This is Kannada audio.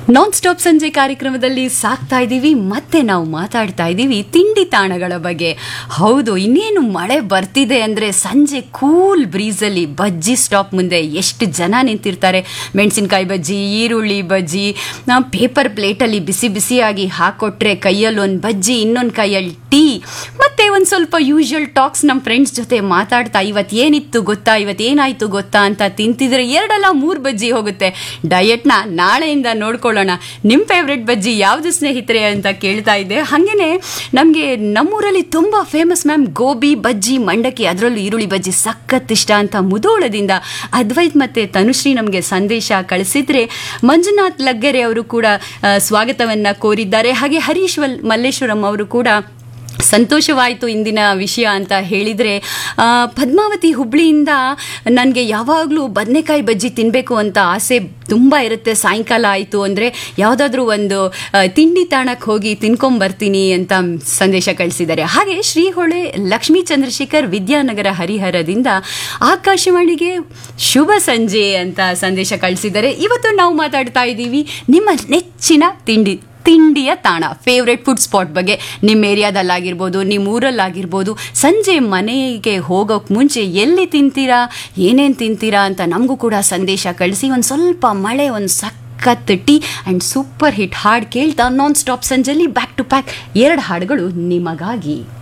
ನಾನ್ ಸ್ಟಾಪ್ ಸಂಜೆ ಕಾರ್ಯಕ್ರಮದಲ್ಲಿ ಸಾಕ್ತಾ ಇದ್ದೀವಿ. ಮತ್ತೆ ನಾವು ಮಾತಾಡ್ತಾ ಇದ್ದೀವಿ ತಿಂಡಿ ತಾಣಗಳ ಬಗ್ಗೆ. ಹೌದು, ಇನ್ನೇನು ಮಳೆ ಬರ್ತಿದೆ ಅಂದರೆ ಸಂಜೆ ಕೂಲ್ ಬ್ರೀಸಲ್ಲಿ ಬಜ್ಜಿ ಸ್ಟಾಪ್ ಮುಂದೆ ಎಷ್ಟು ಜನ ನಿಂತಿರ್ತಾರೆ. ಮೆಣಸಿನ್ಕಾಯಿ ಬಜ್ಜಿ, ಈರುಳ್ಳಿ ಬಜ್ಜಿ, ಪೇಪರ್ ಪ್ಲೇಟಲ್ಲಿ ಬಿಸಿ ಬಿಸಿಯಾಗಿ ಹಾಕೊಟ್ರೆ ಕೈಯಲ್ಲಿ ಒಂದು ಬಜ್ಜಿ, ಇನ್ನೊಂದು ಕೈಯಲ್ಲಿ ಟೀ, ಮತ್ತೆ ಒಂದು ಸ್ವಲ್ಪ ಯೂಶುವಲ್ ಟಾಕ್ಸ್ ನಮ್ಮ ಫ್ರೆಂಡ್ಸ್ ಜೊತೆ ಮಾತಾಡ್ತಾ ಇವತ್ತೇನಿತ್ತು ಗೊತ್ತಾ, ಇವತ್ತೇನಾಯಿತು ಗೊತ್ತಾ ಅಂತ ತಿಂತಿದ್ರೆ 2-3 ಬಜ್ಜಿ ಹೋಗುತ್ತೆ. ಡಯಟ್ನ ನಾಳೆಯಿಂದ ನೋಡ್ಕೊಳ್ಳೋಣ. ನಿಮ್ಮ ಫೇವ್ರೆಟ್ ಬಜ್ಜಿ ಯಾವುದು ಸ್ನೇಹಿತರೆ ಅಂತ ಕೇಳ್ತಾ ಇದ್ದೆ. ಹಾಗೇನೆ ನಮಗೆ ನಮ್ಮೂರಲ್ಲಿ ತುಂಬ ಫೇಮಸ್ ಮ್ಯಾಮ್ ಗೋಬಿ ಬಜ್ಜಿ, ಮಂಡಕ್ಕಿ, ಅದರಲ್ಲೂ ಈರುಳ್ಳಿ ಬಜ್ಜಿ ಸಖತ್ ಇಷ್ಟ ಅಂತ ಮುಧೋಳದಿಂದ ಅದ್ವೈತ್ ಮತ್ತು ತನುಶ್ರೀ ನಮಗೆ ಸಂದೇಶ ಕಳಿಸಿದ್ರೆ, ಮಂಜುನಾಥ್ ಲಗ್ಗೆರೆ ಅವರು ಕೂಡ ಸ್ವಾಗತವನ್ನು ಕೋರಿದ್ದಾರೆ. ಹಾಗೆ ಹರೀಶ್ ಮಲ್ಲೇಶ್ವರಂ ಅವರು ಕೂಡ ಸಂತೋಷವಾಯಿತು ಇಂದಿನ ವಿಷಯ ಅಂತ ಹೇಳಿದರೆ, ಪದ್ಮಾವತಿ ಹುಬ್ಳಿಯಿಂದ ನನಗೆ ಯಾವಾಗಲೂ ಬದನೆಕಾಯಿ ಬಜ್ಜಿ ತಿನ್ನಬೇಕು ಅಂತ ಆಸೆ ತುಂಬ ಇರುತ್ತೆ. ಸಾಯಂಕಾಲ ಆಯಿತು ಅಂದರೆ ಯಾವುದಾದ್ರೂ ಒಂದು ತಿಂಡಿ ತಾಣಕ್ಕೆ ಹೋಗಿ ತಿನ್ಕೊಂಬರ್ತೀನಿ ಅಂತ ಸಂದೇಶ ಕಳಿಸಿದ್ದಾರೆ. ಹಾಗೆ ಶ್ರೀಹೊಳೆ ಲಕ್ಷ್ಮೀ ಚಂದ್ರಶೇಖರ್ ವಿದ್ಯಾನಗರ ಹರಿಹರದಿಂದ ಆಕಾಶವಾಣಿಗೆ ಶುಭ ಸಂಜೆ ಅಂತ ಸಂದೇಶ ಕಳಿಸಿದ್ದಾರೆ. ಇವತ್ತು ನಾವು ಮಾತಾಡ್ತಾ ಇದ್ದೀವಿ ನಿಮ್ಮ ನೆಚ್ಚಿನ ತಿಂಡಿಯ ತಾಣ, ಫೇವ್ರೆಟ್ ಫುಡ್ ಸ್ಪಾಟ್ ಬಗ್ಗೆ. ನಿಮ್ಮ ಏರಿಯಾದಲ್ಲಾಗಿರ್ಬೋದು, ನಿಮ್ಮ ಊರಲ್ಲಾಗಿರ್ಬೋದು, ಸಂಜೆ ಮನೆಗೆ ಹೋಗೋಕೆ ಮುಂಚೆ ಎಲ್ಲಿ ತಿಂತೀರಾ, ಏನೇನು ತಿಂತೀರಾ ಅಂತ ನಮಗೂ ಕೂಡ ಸಂದೇಶ ಕಳಿಸಿ. ಒಂದು ಸ್ವಲ್ಪ ಮಳೆ, ಒಂದು ಸಖತ್ ಟೀ ಆ್ಯಂಡ್ ಸೂಪರ್ ಹಿಟ್ ಹಾಡು ಕೇಳ್ತಾ non stop ಸಂಜೆಯಲ್ಲಿ back to back 2 ಹಾಡುಗಳು ನಿಮಗಾಗಿ.